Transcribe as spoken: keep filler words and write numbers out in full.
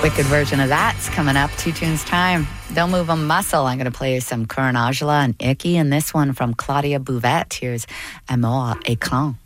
Wicked version of that's coming up. Two tunes time. Don't move a muscle. I'm going to play you some Curran Angela and Icky, and this one from Claudia Bouvette. Here's Amour Écran.